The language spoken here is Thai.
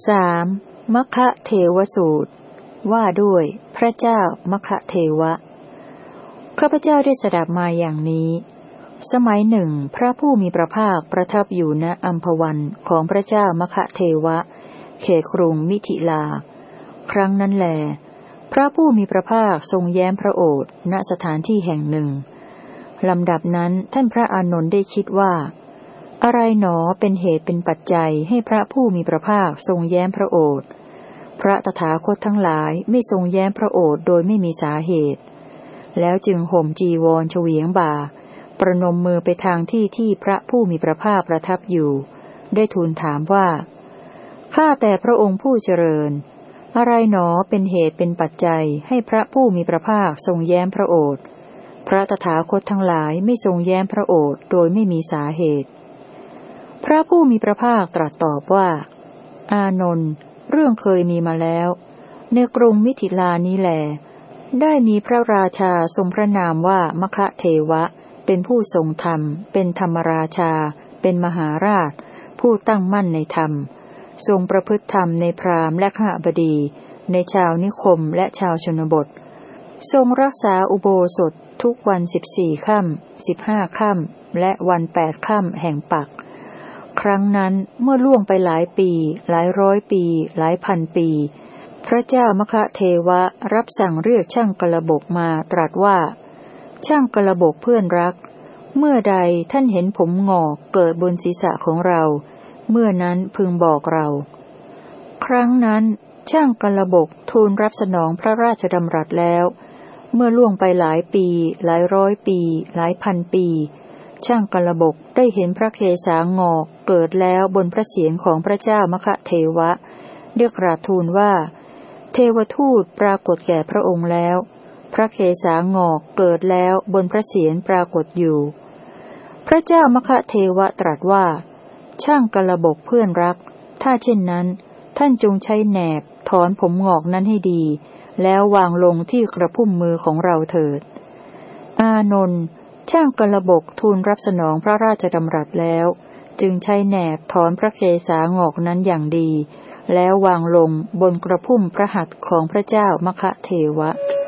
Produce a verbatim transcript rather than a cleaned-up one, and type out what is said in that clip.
สามมคะเทวสูตรว่าด้วยพระเจ้ามคะเทวะข้าพเจ้าได้สดับมาอย่างนี้สมัยหนึ่งพระผู้มีพระภาคประทับอยู่ณอัมพวันของพระเจ้ามคะเทวะเขตกรุงมิถิลาครั้งนั้นแลพระผู้มีพระภาคทรงแย้มพระโอษฐ์ณสถานที่แห่งหนึ่งลำดับนั้นท่านพระอานนท์ได้คิดว่าอะไรหนอเป็นเหตุเป็นปัจจัยให้พระผู้มีพระภาคทรงแย้มพระโอษฐ์พระตถาคตทั้งหลายไม่ทรงแย้มพระโอษฐ์โดยไม่มีสาเหตุแล้วจึงห่มจีวรเฉวียงบ่าประนมมือไปทางที่ที่พระผู้มีพระภาคประทับอยู่ได้ทูลถามว่าข้าแต่พระองค์ผู้เจริญอะไรหนอเป็นเหตุเป็นปัจจัยให้พระผู้มีพระภาคทรงแย้มพระโอษฐ์พระตถาคตทั้งหลายไม่ทรงแย้มพระโอษฐ์โดยไม่มีสาเหตุพระผู้มีพระภาคตรัสตอบว่าอานนท์เรื่องเคยมีมาแล้วในกรุงมิถิลานี้แลได้มีพระราชาทรงพระนามว่ามคะเทวะเป็นผู้ทรงธรรมเป็นธรรมราชาเป็นมหาราชผู้ตั้งมั่นในธรรมทรงประพฤติธรรมในพราหมณ์และขหบดีในชาวนิคมและชาวชนบททรงรักษาอุโบสถทุกวันสิบสี่ค่ำสิบห้าค่ำและวันแปดค่ำแห่งปักครั้งนั้นเมื่อล่วงไปหลายปีหลายร้อยปีหลายพันปีพระเจ้ามคะเทวะรับสั่งเรียกช่างกลบกมาตรัสว่าช่างกลบกเพื่อนรักเมื่อใดท่านเห็นผมงอกเกิดบนศีรษะของเราเมื่อนั้นพึงบอกเราครั้งนั้นช่างกลบกทูลรับสนองพระราชดำรัสแล้วเมื่อล่วงไปหลายปีหลายร้อยปีหลายพันปีช่างกลบกได้เห็นพระเกศางอกเกิดแล้วบนพระเศียรของพระเจ้ามคะเทวะเรียกราบทูลว่าเทวทูตปรากฏแก่พระองค์แล้วพระเกศางอกเกิดแล้วบนพระเศียรปรากฏอยู่พระเจ้ามคะเทวะตรัสว่าช่างกลบกเพื่อนรักถ้าเช่นนั้นท่านจงใช้แหนบถอนผมงอกนั้นให้ดีแล้ววางลงที่กระพุ่มมือของเราเถิดอานนท์ช่างกลบกทูลรับสนองพระราชดำรัสแล้วจึงใช้แหนบถอนพระเกศางอกนั้นอย่างดีแล้ววางลงบนกระพุ่มพระหัตถ์ของพระเจ้ามคะเทวะ